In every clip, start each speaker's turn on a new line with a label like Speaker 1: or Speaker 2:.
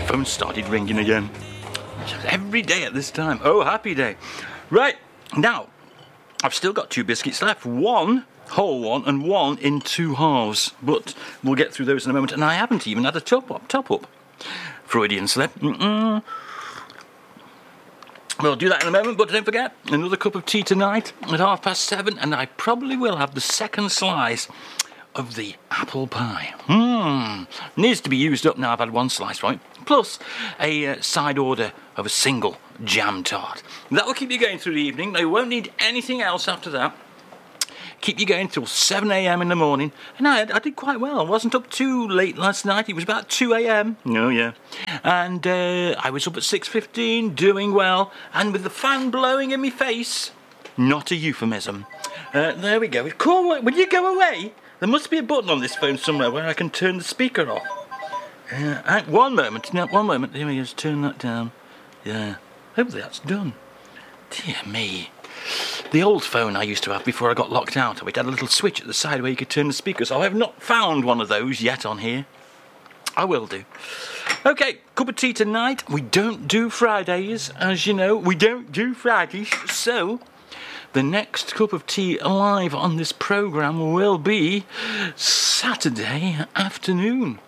Speaker 1: phone started ringing again. Every day at this time. Oh, happy day. Right, now, I've still got 2 biscuits left. 1 whole one and 1 in 2 halves. But we'll get through those in a moment. And I haven't even had a top up. Freudian slip. We'll do that in a moment, but don't forget, another cup of tea tonight at 7:30, and I probably will have the second slice of the apple pie. Needs to be used up now. I've had 1 slice, right? Plus a side order of a single jam tart. That will keep you going through the evening. You won't need anything else after that. Keep you going till 7 a.m. in the morning. And I did quite well. I wasn't up too late last night. It was about 2 a.m. Oh, yeah. And I was up at 6:15, doing well. And with the fan blowing in my face, not a euphemism. There we go. Cool. Will you go away? There must be a button on this phone somewhere where I can turn the speaker off. One moment. Now, one moment. Let me just turn that down. Yeah. Hopefully that's done. Dear me. The old phone I used to have before I got locked out of it had a little switch at the side where you could turn the speakers. I have not found one of those yet on here. I will do. Okay, cup of tea tonight. We don't do Fridays, as you know. We don't do Fridays. So, the next cup of tea live on this programme will be Saturday afternoon.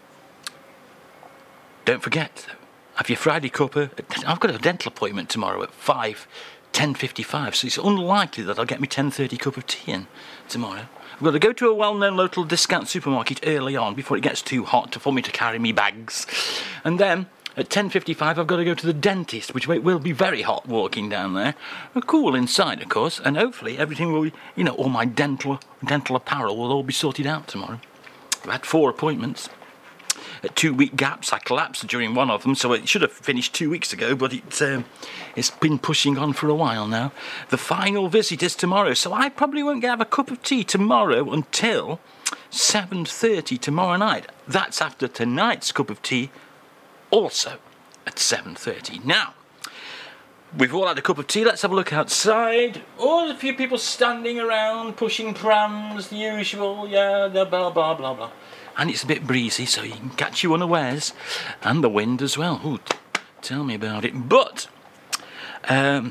Speaker 1: Don't forget, though, have your Friday cuppa. I've got a dental appointment tomorrow at 10:55, so it's unlikely that I'll get my 10:30 cup of tea in tomorrow. I've got to go to a well-known local discount supermarket early on before it gets too hot for me to carry me bags. And then at 10:55 I've got to go to the dentist, which will be very hot walking down there. Cool inside, of course, and hopefully everything will be, all my dental apparel will all be sorted out tomorrow. I've had 4 appointments. At 2-week gaps. I collapsed during one of them, so it should have finished 2 weeks ago, but it's been pushing on for a while now. The final visit is tomorrow, so I probably won't have a cup of tea tomorrow until 7:30 tomorrow night. That's after tonight's cup of tea, also at 7:30. Now, we've all had a cup of tea. Let's have a look outside. Oh, a few people standing around, pushing prams, the usual, the blah, blah, blah, blah. And it's a bit breezy, so you can catch you unawares. And the wind as well. Ooh, tell me about it. But the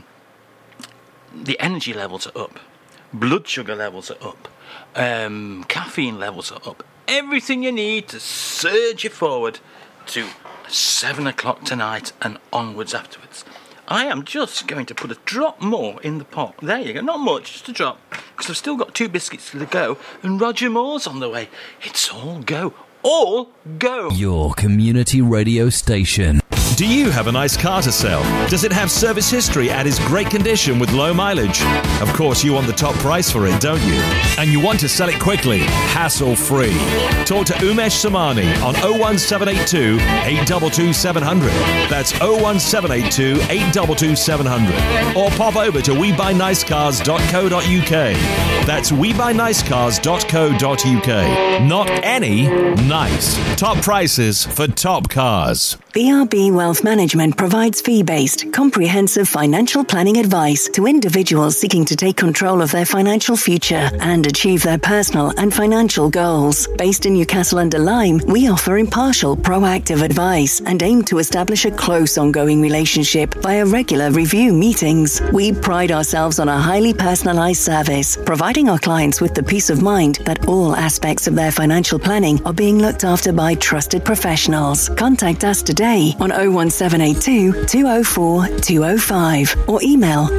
Speaker 1: energy levels are up. Blood sugar levels are up. Caffeine levels are up. Everything you need to surge you forward to 7 o'clock tonight and onwards afterwards. I am just going to put a drop more in the pot. There you go. Not much, just a drop. Because I've still got 2 biscuits to go. And Roger Moore's on the way. It's all go. All go.
Speaker 2: Your community radio station.
Speaker 3: Do you have a nice car to sell? Does it have service history and is great condition with low mileage? Of course, you want the top price for it, don't you? And you want to sell it quickly, hassle-free. Talk to Umesh Samani on 01782 822 700. That's 01782 822 700. Or pop over to webuynicecars.co.uk. That's webuynicecars.co.uk. Not any, nice. Top prices for top cars.
Speaker 4: BRB Wealth Management provides fee-based, comprehensive financial planning advice to individuals seeking to take control of their financial future and achieve their personal and financial goals. Based in Newcastle-under-Lyme, we offer impartial, proactive advice and aim to establish a close, ongoing relationship via regular review meetings. We pride ourselves on a highly personalised service, providing our clients with the peace of mind that all aspects of their financial planning are being looked after by trusted professionals. Contact us today on 01782 204 205 or email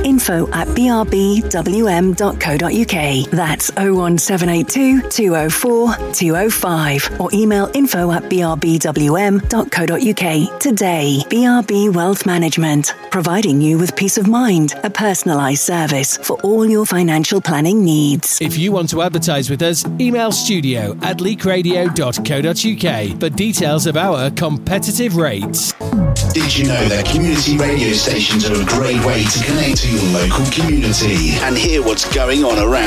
Speaker 4: info@brbwm.co.uk. That's 01782 204 205 or email info@brbwm.co.uk today. BRB Wealth Management, providing you with peace of mind, a personalised service for all your financial planning needs.
Speaker 5: If you want to advertise with us, email studio@leakradio.co.uk for details of our competitive rates.
Speaker 6: Did you know that community radio stations are a great way to connect to your local community and hear what's going on around